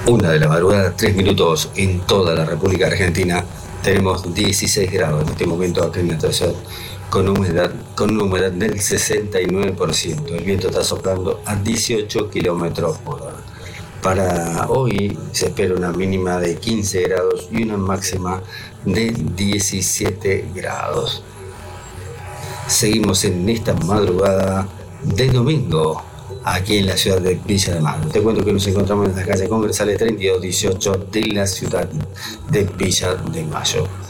Una de la madrugada, 3 minutos en toda la República Argentina. Tenemos 16 grados en este momento acá en nuestra ciudad, con una humedad del 69%. El viento está soplando a 18 kilómetros por hora. Para hoy se espera una mínima de 15 grados y una máxima de 17 grados. Seguimos en esta madrugada de domingo, aquí en la ciudad de Villa de Mayo. Te cuento que nos encontramos en la calle Congresales 3218 de la ciudad de Villa de Mayo.